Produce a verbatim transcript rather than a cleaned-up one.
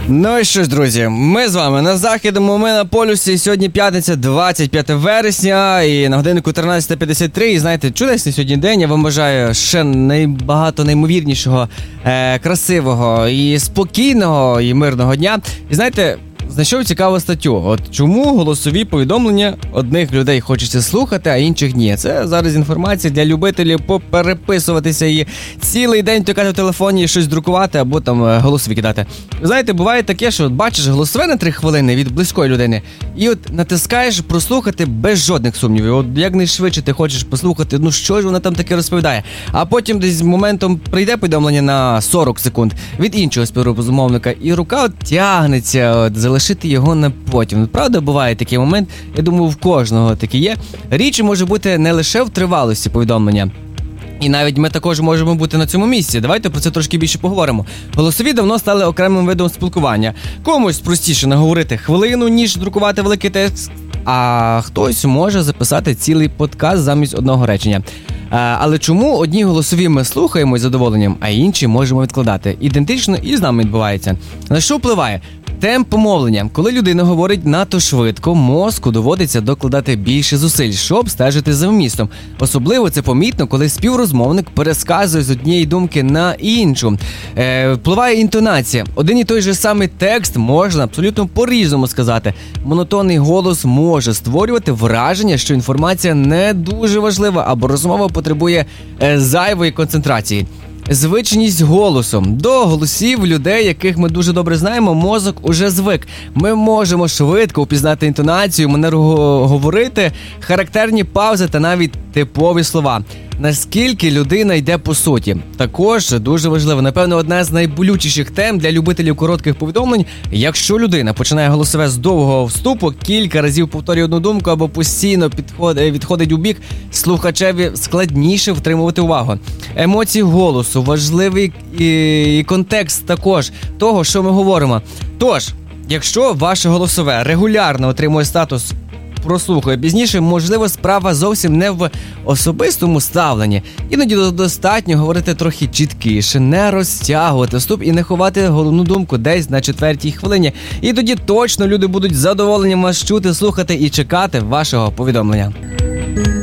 Ну і що ж, друзі, ми з вами на Західному, ми на полюсі. Сьогодні п'ятниця, двадцять п'яте вересня, і на годиннику тринадцята п'ятдесят три. І знаєте, чудесний сьогодні день. Я вам бажаю ще найбагато неймовірнішого, е, красивого і спокійного і мирного дня. І знаєте, знайшов цікаву статтю. От чому голосові повідомлення одних людей хочеться слухати, а інших ні. Це зараз інформація для любителів попереписуватися і цілий день тикати в телефоні і щось друкувати або там голосові кидати. Знаєте, буває таке, що от бачиш голосове на три хвилини від близької людини і от натискаєш прослухати без жодних сумнівів. От якнайшвидше ти хочеш послухати, ну що ж вона там таке розповідає. А потім десь моментом прийде повідомлення на сорок секунд від іншого співрозмовника і рука от тягнеться, от, залишити його на потім. Правда, буває такий момент, я думаю, в кожного таки є. Річ може бути не лише в тривалості повідомлення. І навіть ми також можемо бути на цьому місці. Давайте про це трошки більше поговоримо. Голосові давно стали окремим видом спілкування. Комусь простіше наговорити хвилину, ніж друкувати великий текст, а хтось може записати цілий подкаст замість одного речення. Але чому одні голосові ми слухаємо із задоволенням, а інші можемо відкладати? Ідентично і з нами відбувається. На що впливає? Темп мовлення. Коли людина говорить надто швидко, мозку доводиться докладати більше зусиль, щоб стежити за вмістом. Особливо це помітно, коли співрозмовник пересказує з однієї думки на іншу. Е, впливає інтонація. Один і той же самий текст можна абсолютно по-різному сказати. Монотонний голос може створювати враження, що інформація не дуже важлива або розмова потребує е, зайвої концентрації. Звичність голосу. До голосів людей, яких ми дуже добре знаємо, мозок уже звик. Ми можемо швидко впізнати інтонацію, манеру говорити, характерні паузи та навіть типові слова. Наскільки людина йде по суті. Також дуже важливо, напевно, одна з найболючіших тем для любителів коротких повідомлень. Якщо людина починає голосове з довгого вступу, кілька разів повторює одну думку або постійно підходить, відходить у бік, слухачеві складніше втримувати увагу. Емоції голосу, важливий і, і контекст також того, що ми говоримо. Тож, якщо ваше голосове регулярно отримує статус прослухаю пізніше, можливо, справа зовсім не в особистому ставленні. Іноді достатньо говорити трохи чіткіше, не розтягувати вступ і не ховати головну думку десь на четвертій хвилині. І тоді точно люди будуть з задоволенням вас чути, слухати і чекати вашого повідомлення.